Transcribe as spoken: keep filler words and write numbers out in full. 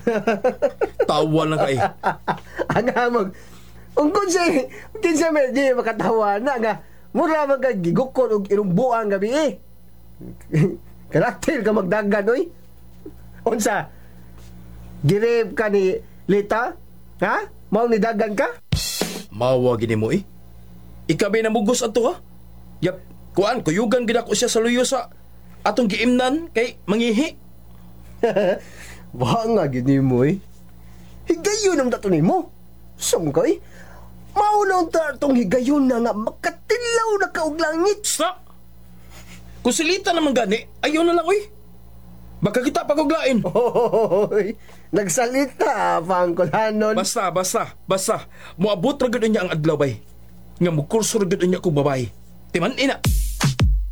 Tawa lang kay. Ang hamog. Ang kunsa, kinsa may di makatawa na nga, mura magagigukon og irong buang gabi eh. Karakter ka magdagan, oy. Unsa? Girib ka ni Lita? Ha? Mao ni dagan ka? Mawa gini mo eh. Ikabi na mugos ato ha? Yap, kuan, kuyugan gid ako siya sa luyo sa atong giimnan kay mangihi. Ba nga gini mo eh. Higayon ang dato nimo. Saan ka eh? Maunaw ta itong higayon na nga makatilaw na ka og langit. Sa? Kung silita naman gani, ayaw na lang oy. Baka kita paguglain. Hoy, nagsalita pa ang kulanon. Basta, basta, basta. Muabot ra gud niya ang adlaw bay. Nga mukurso ra gud niya kong babae. Timan ina.